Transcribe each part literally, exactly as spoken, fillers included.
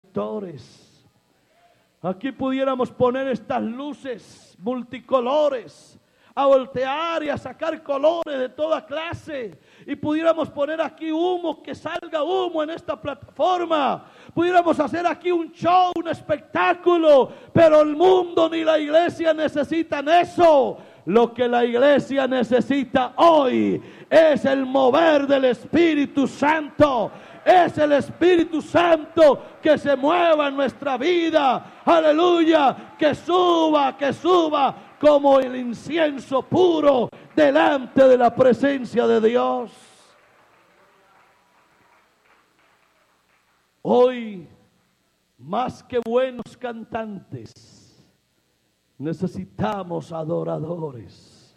reflectores. Aquí pudiéramos poner estas luces multicolores, a voltear y a sacar colores de toda clase, y pudiéramos poner aquí humo, que salga humo en esta plataforma, pudiéramos hacer aquí un show, un espectáculo, pero el mundo ni la iglesia necesitan eso. Lo que la iglesia necesita hoy es el mover del Espíritu Santo. Es el Espíritu Santo que se mueva en nuestra vida. Aleluya, que suba, que suba como el incienso puro delante de la presencia de Dios. Hoy, más que buenos cantantes, necesitamos adoradores.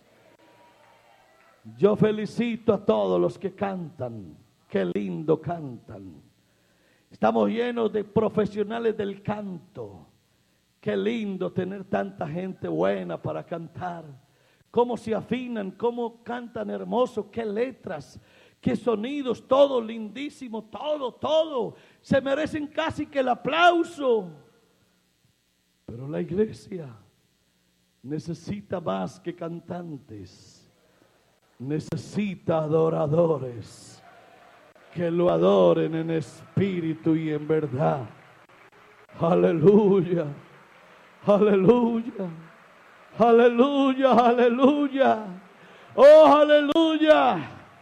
Yo felicito a todos los que cantan. Qué lindo cantan. Estamos llenos de profesionales del canto. Qué lindo tener tanta gente buena para cantar. Cómo se afinan, cómo cantan hermoso, qué letras, qué sonidos, todo lindísimo, todo, todo. Se merecen casi que el aplauso. Pero la iglesia necesita más que cantantes. Necesita adoradores que lo adoren en espíritu y en verdad. Aleluya, aleluya, aleluya, aleluya, oh aleluya.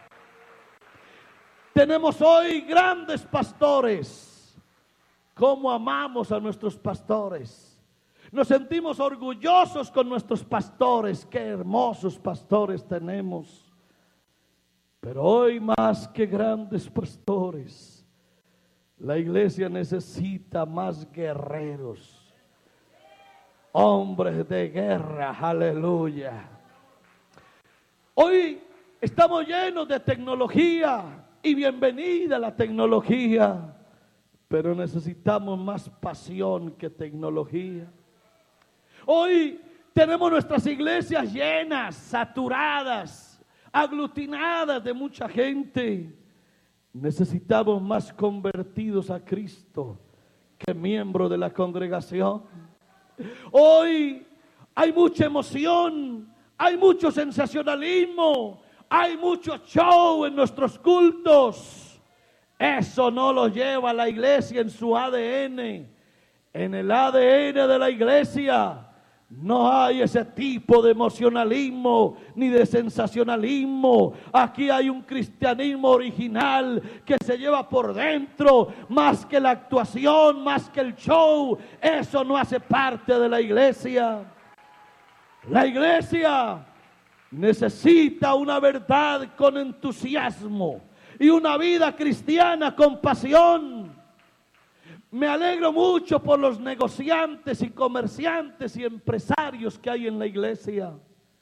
Tenemos hoy grandes pastores. ¿Cómo amamos a nuestros pastores? Nos sentimos orgullosos con nuestros pastores. Qué hermosos pastores tenemos. Pero hoy, más que grandes pastores, la iglesia necesita más guerreros, hombres de guerra. Aleluya. Hoy estamos llenos de tecnología y bienvenida la tecnología, pero necesitamos más pasión que tecnología. Hoy tenemos nuestras iglesias llenas, saturadas, aglutinadas de mucha gente. Necesitamos más convertidos a Cristo que miembros de la congregación. Hoy hay mucha emoción, hay mucho sensacionalismo, hay mucho show en nuestros cultos. Eso no lo lleva la iglesia en su A D N. En el A D N de la iglesia no hay ese tipo de emocionalismo ni de sensacionalismo. Aquí hay un cristianismo original que se lleva por dentro, más que la actuación, más que el show. Eso no hace parte de la iglesia. La iglesia necesita una verdad con entusiasmo y una vida cristiana con pasión. Me alegro mucho por los negociantes y comerciantes y empresarios que hay en la iglesia.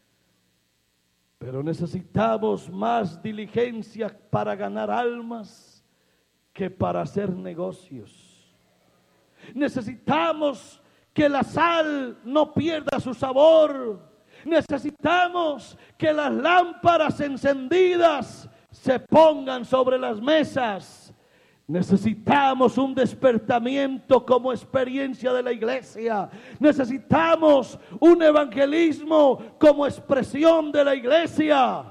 Pero necesitamos más diligencia para ganar almas que para hacer negocios. Necesitamos que la sal no pierda su sabor. Necesitamos que las lámparas encendidas se pongan sobre las mesas. Necesitamos un despertamiento como experiencia de la iglesia. Necesitamos un evangelismo como expresión de la iglesia.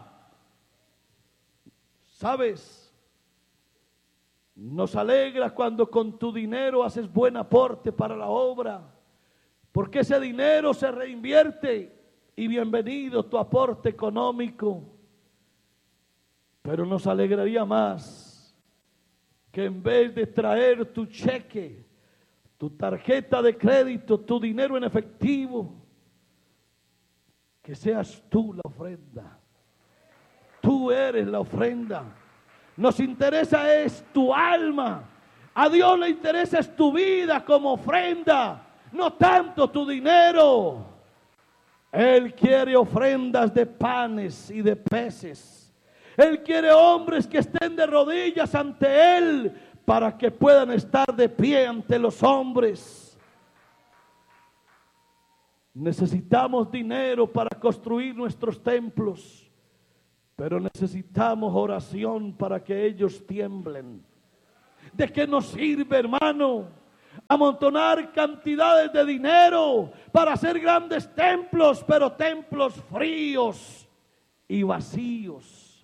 ¿Sabes? Nos alegra cuando con tu dinero haces buen aporte para la obra, porque ese dinero se reinvierte y bienvenido tu aporte económico. Pero nos alegraría más que en vez de traer tu cheque, tu tarjeta de crédito, tu dinero en efectivo, que seas tú la ofrenda. Tú eres la ofrenda. Nos interesa es tu alma. A Dios le interesa es tu vida como ofrenda, no tanto tu dinero. Él quiere ofrendas de panes y de peces. Él quiere hombres que estén de rodillas ante Él para que puedan estar de pie ante los hombres. Necesitamos dinero para construir nuestros templos, pero necesitamos oración para que ellos tiemblen. ¿De qué nos sirve, hermano, amontonar cantidades de dinero para hacer grandes templos, pero templos fríos y vacíos.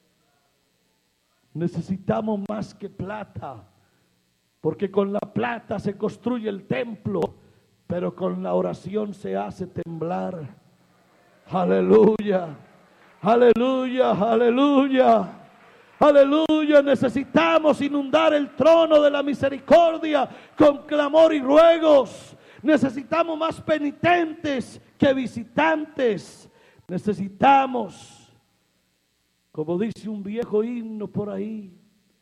Necesitamos más que plata, porque con la plata se construye el templo, pero con la oración se hace temblar. Aleluya, aleluya, aleluya. Aleluya, necesitamos inundar el trono de la misericordia con clamor y ruegos. Necesitamos más penitentes que visitantes. Necesitamos, como dice un viejo himno por ahí,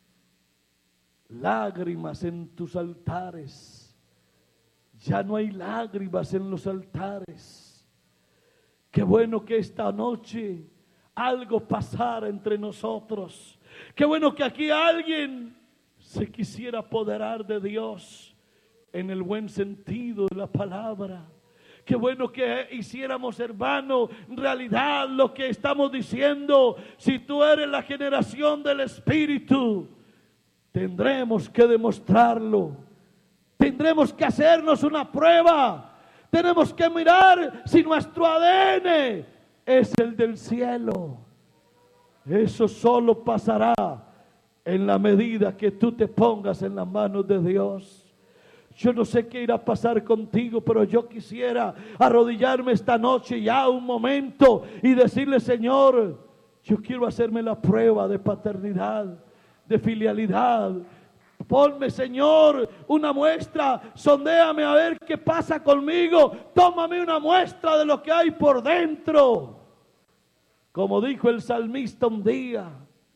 lágrimas en tus altares. Ya no hay lágrimas en los altares. Qué bueno que esta noche algo pasara entre nosotros. Qué bueno que aquí alguien se quisiera apoderar de Dios en el buen sentido de la palabra. Qué bueno que hiciéramos, hermano, realidad lo que estamos diciendo. Si tú eres la generación del Espíritu, tendremos que demostrarlo. Tendremos que hacernos una prueba. Tenemos que mirar si nuestro A D N es el del cielo. Eso solo pasará en la medida que tú te pongas en las manos de Dios. Yo no sé qué irá a pasar contigo, pero yo quisiera arrodillarme esta noche ya un momento y decirle: Señor, yo quiero hacerme la prueba de paternidad, de filialidad. Ponme, Señor, una muestra, sondéame a ver qué pasa conmigo. Tómame una muestra de lo que hay por dentro. Como dijo el salmista un día: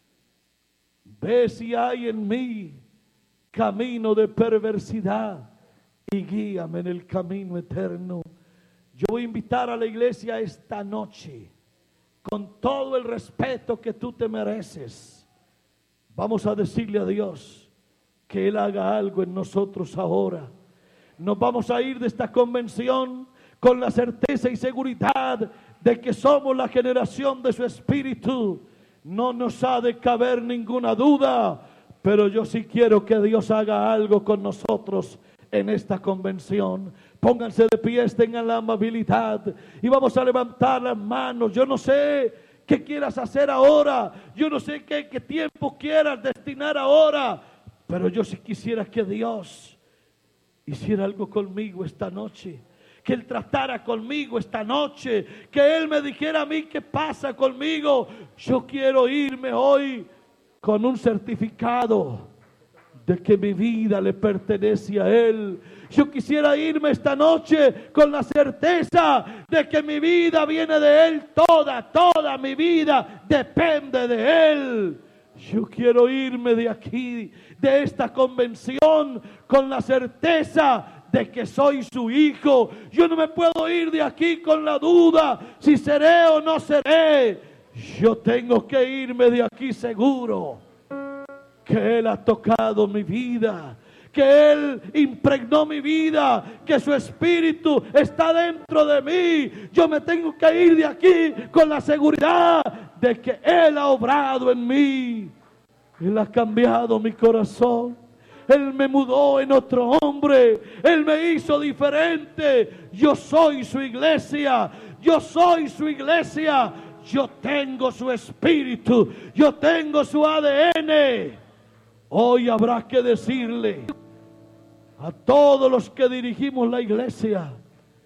ve si hay en mí camino de perversidad y guíame en el camino eterno. Yo voy a invitar a la iglesia esta noche, con todo el respeto que tú te mereces. Vamos a decirle a Dios que Él haga algo en nosotros ahora. Nos vamos a ir de esta convención con la certeza y seguridad de que somos la generación de su Espíritu. No nos ha de caber ninguna duda, pero yo sí quiero que Dios haga algo con nosotros en esta convención. Pónganse de pie, tengan la amabilidad y vamos a levantar las manos. Yo no sé qué quieras hacer ahora, yo no sé qué, qué tiempo quieras destinar ahora, pero yo sí quisiera que Dios hiciera algo conmigo esta noche. Que Él tratara conmigo esta noche, que Él me dijera a mí qué pasa conmigo. Yo quiero irme hoy con un certificado de que mi vida le pertenece a Él. Yo quisiera irme esta noche con la certeza de que mi vida viene de Él. Toda, toda mi vida depende de Él. Yo quiero irme de aquí, de esta convención, con la certeza de que soy su hijo. Yo no me puedo ir de aquí con la duda si seré o no seré. Yo tengo que irme de aquí seguro que Él ha tocado mi vida, que Él impregnó mi vida, que su Espíritu está dentro de mí. Yo me tengo que ir de aquí con la seguridad de que Él ha obrado en mí. Él ha cambiado mi corazón. Él me mudó en otro hombre. Él me hizo diferente. Yo soy su iglesia. Yo soy su iglesia. Yo tengo su espíritu. Yo tengo su A D N. Hoy habrá que decirle a todos los que dirigimos la iglesia: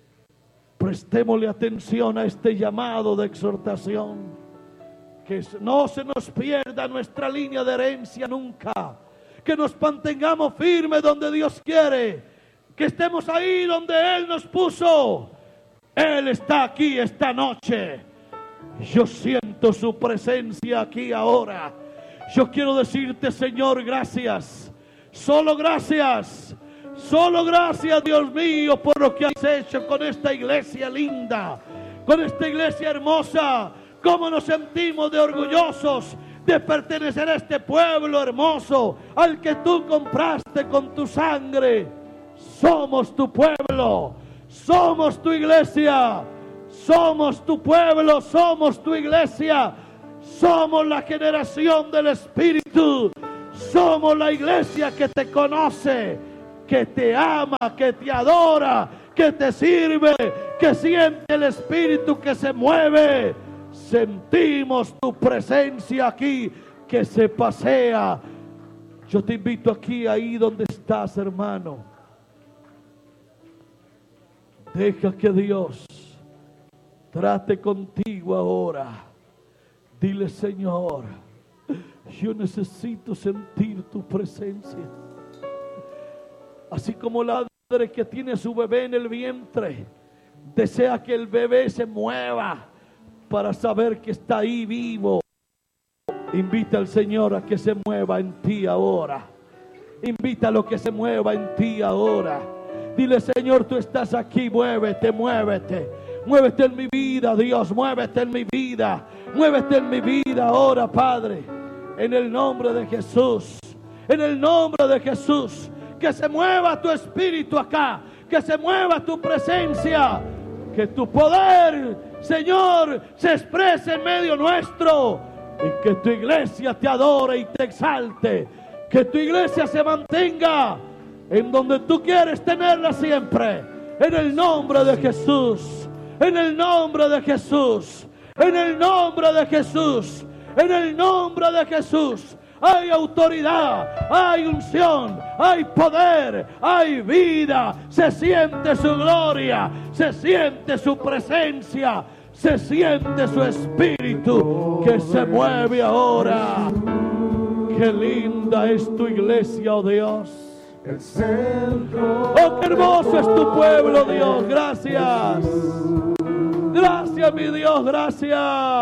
prestémosle atención a este llamado de exhortación. Que no se nos pierda nuestra línea de herencia nunca. Que nos mantengamos firmes donde Dios quiere. Que estemos ahí donde Él nos puso. Él está aquí esta noche. Yo siento su presencia aquí ahora. Yo quiero decirte, Señor, gracias. Solo gracias. Solo gracias, Dios mío, por lo que has hecho con esta iglesia linda. Con esta iglesia hermosa. Cómo nos sentimos de orgullosos de pertenecer a este pueblo hermoso al que tú compraste con tu sangre. Somos tu pueblo, somos tu iglesia, somos tu pueblo, somos tu iglesia, somos la generación del Espíritu, somos la iglesia que te conoce, que te ama, que te adora, que te sirve, que siente el Espíritu que se mueve. Sentimos tu presencia aquí, que se pasea. Yo te invito aquí, ahí donde estás, hermano. Deja que Dios trate contigo ahora. Dile: Señor, yo necesito sentir tu presencia. Así como la madre que tiene a su bebé en el vientre desea que el bebé se mueva para saber que está ahí vivo. Invita al Señor a que se mueva en ti ahora. Invítalo a que se mueva en ti ahora. Dile: Señor, tú estás aquí, muévete, muévete. Muévete en mi vida, Dios, muévete en mi vida. Muévete en mi vida ahora, Padre. En el nombre de Jesús. En el nombre de Jesús. Que se mueva tu espíritu acá. Que se mueva tu presencia. Que tu poder, Señor, se exprese en medio nuestro. Y que tu iglesia te adore y te exalte. Que tu iglesia se mantenga en donde tú quieres tenerla siempre. En el nombre de Jesús. En el nombre de Jesús. En el nombre de Jesús. En el nombre de Jesús. Hay autoridad, hay unción, hay poder, hay vida. Se siente su gloria, se siente su presencia, se siente su espíritu que se mueve ahora. Qué linda es tu iglesia, oh Dios. Oh, qué hermoso es tu pueblo, Dios. Gracias. Gracias, mi Dios, gracias.